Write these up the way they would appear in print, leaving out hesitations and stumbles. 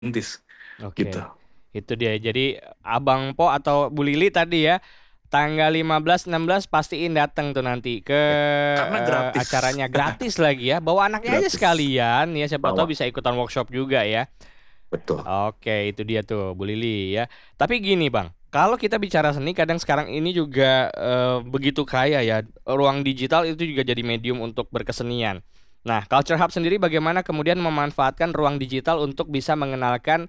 rintis gitu. Oke. Itu dia. Jadi Abang Po atau Bu Lili tadi ya, tanggal 15 16 pastiin datang tuh nanti ke Ya, karena gratis, acaranya gratis lagi ya. Bawa anaknya aja gratis sekalian ya, siapa tahu bawa, bisa ikutan workshop juga ya. betul. Oke, itu dia tuh Bu Lili ya. Tapi gini Bang, kalau kita bicara seni kadang sekarang ini juga begitu kaya ya. Ruang digital itu juga jadi medium untuk berkesenian. Nah, Culture Hub sendiri bagaimana kemudian memanfaatkan ruang digital untuk bisa mengenalkan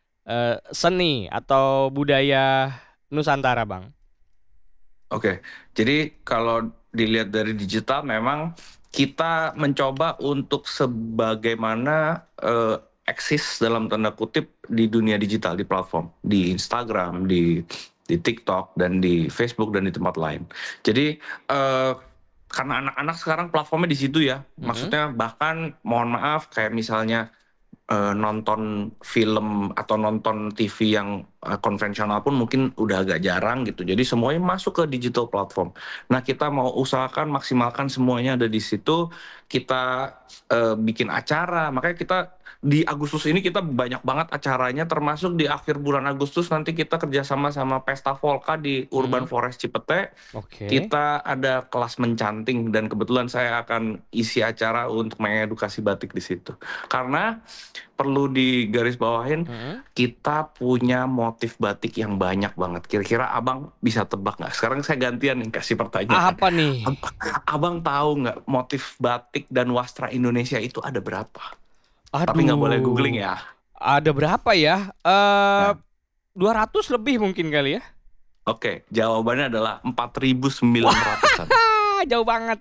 seni atau budaya Nusantara, Bang? Oke, jadi kalau dilihat dari digital memang kita mencoba untuk sebagaimana eksis dalam tanda kutip di dunia digital, di platform, di Instagram, di TikTok dan di Facebook dan di tempat lain. Jadi karena anak-anak sekarang platformnya di situ ya, Mm-mm. maksudnya bahkan mohon maaf kayak misalnya nonton film atau nonton TV yang konvensional pun mungkin udah agak jarang gitu. Jadi semuanya masuk ke digital platform. Nah, kita mau usahakan maksimalkan semuanya ada di situ. Kita bikin acara. Makanya kita di Agustus ini kita banyak banget acaranya, termasuk di akhir bulan Agustus nanti kita kerjasama sama Pesta Volca di Urban Mm-mm. Forest Cipete. Oke. Kita ada kelas mencanting dan kebetulan saya akan isi acara untuk mengedukasi batik di situ. Karena perlu digarisbawahin, Mm-mm. kita punya motif batik yang banyak banget. Kira-kira abang bisa tebak nggak? Sekarang saya gantian nih kasih pertanyaan. Apa nih? Abang tahu nggak motif batik dan wastra Indonesia itu ada berapa? Tapi nggak boleh googling Aduh, ya. ada berapa ya? Nah, 200 lebih mungkin kali ya? oke, jawabannya adalah 4.900-an. Ah, jauh banget.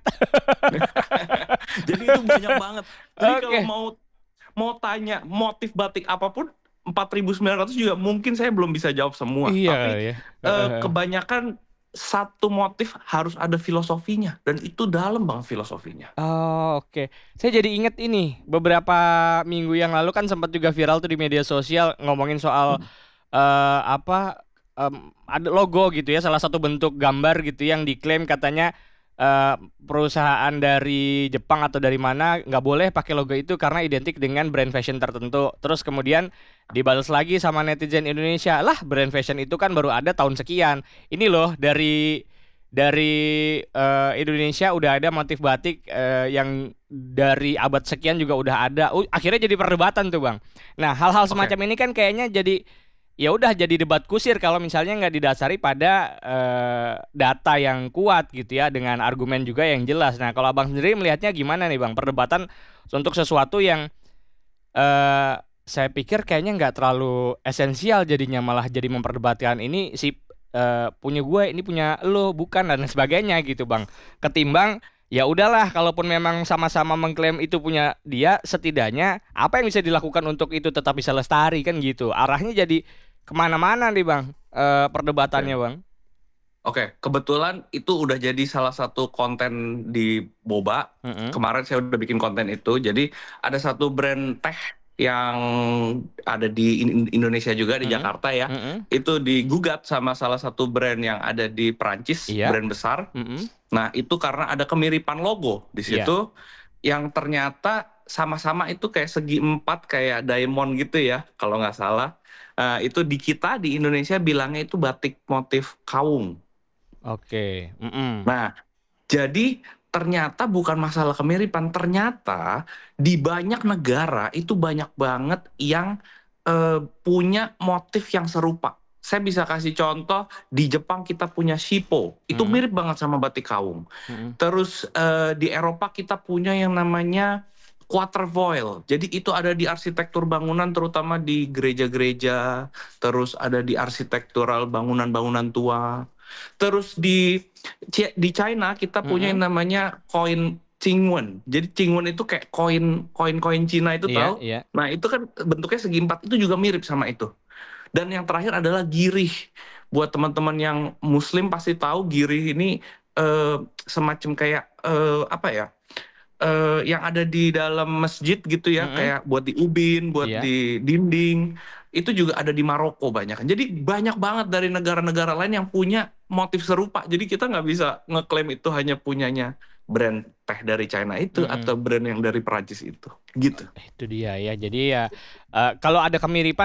Jadi itu banyak banget. Jadi kalau Oke. mau mau tanya motif batik apapun 4.900 juga mungkin saya belum bisa jawab semua. Iya kali Tapi ya. Heeh. kebanyakan satu motif harus ada filosofinya dan itu dalam banget filosofinya. Oh, oke. Saya jadi inget ini, beberapa minggu yang lalu kan sempat juga viral tuh di media sosial ngomongin soal Hmm. apa ada logo gitu ya, salah satu bentuk gambar gitu yang diklaim katanya eh, perusahaan dari Jepang atau dari mana nggak boleh pakai logo itu karena identik dengan brand fashion tertentu. Terus kemudian dibalas lagi sama netizen Indonesia, lah brand fashion itu kan baru ada tahun sekian. Ini loh dari Indonesia udah ada motif batik yang dari abad sekian juga udah ada. Akhirnya jadi perdebatan tuh, Bang. Nah, hal-hal Oke, semacam ini kan kayaknya jadi ya udah jadi debat kusir kalau misalnya nggak didasari pada data yang kuat gitu ya dengan argumen juga yang jelas. Nah, kalau Abang sendiri melihatnya gimana nih, Bang? Perdebatan untuk sesuatu yang eh saya pikir kayaknya nggak terlalu esensial jadinya malah jadi memperdebatkan ini si punya gue ini punya lo bukan dan sebagainya gitu Bang. Ketimbang ya udahlah kalaupun memang sama-sama mengklaim itu punya dia setidaknya apa yang bisa dilakukan untuk itu tetap bisa lestari kan gitu. Arahnya jadi kemana-mana nih Bang perdebatannya oke. Bang. Oke, kebetulan itu udah jadi salah satu konten di Boba. Mm-mm. Kemarin saya udah bikin konten itu. Jadi ada satu brand teh yang ada di Indonesia juga di Mm-mm. Jakarta ya. Mm-mm. Itu digugat sama salah satu brand yang ada di Perancis, Iya. brand besar. Mm-mm. Nah, itu karena ada kemiripan logo di Iya. situ yang ternyata sama-sama itu kayak segi empat kayak diamond gitu ya, kalau nggak salah. Itu di kita di Indonesia bilangnya itu batik motif kaung. Oke. Mm-mm. Nah, jadi ternyata bukan masalah kemiripan, ternyata di banyak negara itu banyak banget yang punya motif yang serupa. Saya bisa kasih contoh, di Jepang kita punya Shippo, itu Mm-mm. mirip banget sama batik kaung. Mm-mm. Terus di Eropa kita punya yang namanya quatrefoil. Jadi itu ada di arsitektur bangunan terutama di gereja-gereja, terus ada di arsitektural bangunan-bangunan tua. Terus di China kita punya Mm-mm. yang namanya koin Qingwen. Jadi Qingwen itu kayak koin Cina itu Iya, tahu. iya. Nah, itu kan bentuknya segi empat itu juga mirip sama itu. Dan yang terakhir adalah girih. Buat teman-teman yang muslim pasti tahu girih ini semacam kayak apa ya? Yang ada di dalam masjid gitu ya, Mm-mm. kayak buat di ubin, buat Iya. di dinding, itu juga ada di Maroko banyak. Jadi banyak banget dari negara-negara lain yang punya motif serupa. Jadi kita nggak bisa ngeklaim itu hanya punyanya brand teh dari China itu atau brand yang dari Perancis itu gitu. Itu dia ya. Jadi ya kalau ada kemiripan